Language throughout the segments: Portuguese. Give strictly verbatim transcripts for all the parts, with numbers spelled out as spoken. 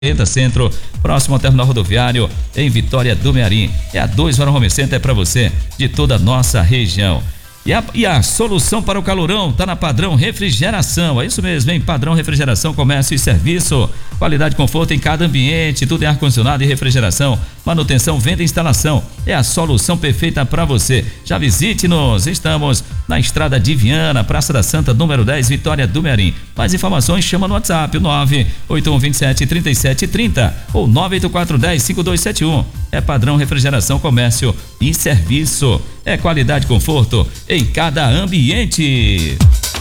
Centro, próximo ao terminal rodoviário, em Vitória do Mearim. É a dois Varão Home Center, é para você de toda a nossa região. E a, e a solução para o calorão está na Padrão Refrigeração. É isso mesmo, hein? Padrão Refrigeração, comércio e serviço. Qualidade e conforto em cada ambiente, tudo em ar-condicionado e refrigeração. Manutenção, venda e instalação. É a solução perfeita para você. Já visite-nos. Estamos na Estrada de Viana, Praça da Santa, número dez, Vitória do Mearim. Mais informações, chama no WhatsApp, o nove oito um dois sete, três sete três zero ou nove oito quatro um zero, cinco dois sete um. É Padrão Refrigeração, comércio e serviço. É qualidade e conforto em cada ambiente.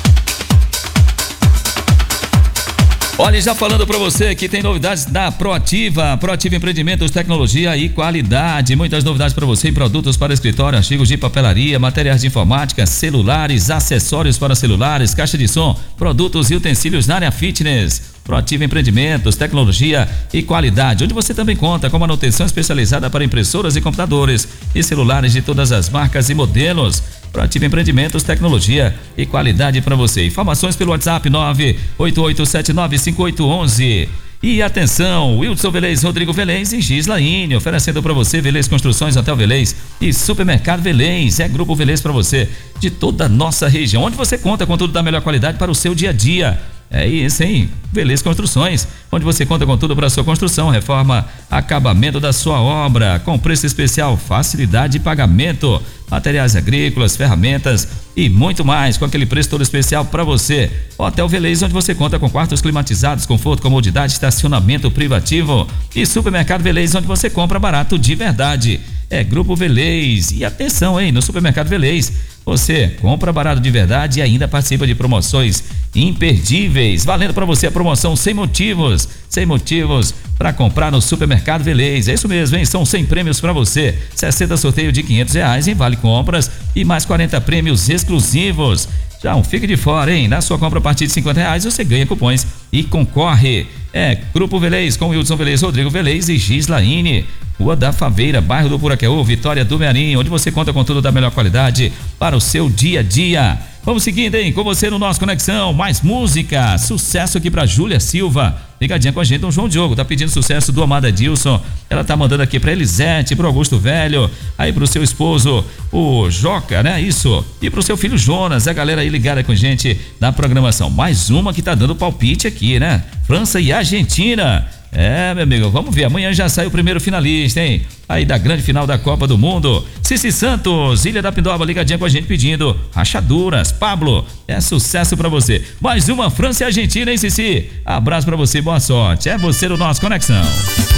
Olha, já falando para você que tem novidades da Proativa, Proativa Empreendimentos, tecnologia e qualidade. Muitas novidades para você em produtos para escritório, artigos de papelaria, materiais de informática, celulares, acessórios para celulares, caixa de som, produtos e utensílios na área fitness. Proativa Empreendimentos, tecnologia e qualidade, onde você também conta com manutenção especializada para impressoras e computadores e celulares de todas as marcas e modelos. Proativa Empreendimentos, tecnologia e qualidade para você. Informações pelo WhatsApp nove oito oito sete nove cinco oito um um. E atenção, Wilson Velez, Rodrigo Velez e Gislaine, oferecendo para você Velez Construções, Hotel Velez e Supermercado Velez. É Grupo Velez para você de toda a nossa região, onde você conta com tudo da melhor qualidade para o seu dia a dia. É isso, hein? Velez Construções, onde você conta com tudo para a sua construção, reforma, acabamento da sua obra, com preço especial, facilidade de pagamento, materiais agrícolas, ferramentas e muito mais, com aquele preço todo especial para você. Hotel Velez, onde você conta com quartos climatizados, conforto, comodidade, estacionamento privativo. E Supermercado Velez, onde você compra barato de verdade. É Grupo Velez. E atenção, hein? No Supermercado Velez, você compra barato de verdade e ainda participa de promoções imperdíveis. Valendo para você a promoção Sem Motivos. Sem motivos para comprar no Supermercado Velez. É isso mesmo, hein? São cem prêmios para você. sessenta sorteio de quinhentos reais em vale compras e mais quarenta prêmios exclusivos. Já não fique de fora, hein? Na sua compra a partir de cinquenta reais você ganha cupons e concorre. É Grupo Velez com Wilson Velez, Rodrigo Velez e Gislaine. Rua da Faveira, bairro do Buraqueú, Vitória do Mearim, onde você conta com tudo da melhor qualidade para o seu dia a dia. Vamos seguindo, hein? Com você no nosso Conexão, mais música, sucesso aqui pra Júlia Silva, ligadinha com a gente, o João Diogo tá pedindo sucesso do Amada Dilson, ela tá mandando aqui pra Elisete, pro Augusto Velho, aí pro seu esposo, o Joca, né? Isso, e pro seu filho Jonas, a galera aí ligada com a gente na programação. Mais uma que tá dando palpite aqui, né? França e Argentina. É, meu amigo, vamos ver, amanhã já sai o primeiro finalista, hein? Aí da grande final da Copa do Mundo. Cici Santos, Ilha da Pindoba, ligadinha com a gente pedindo rachaduras. Pablo, é sucesso pra você. Mais uma França e Argentina, hein, Cici? Abraço pra você, boa sorte. É você no nosso Conexão.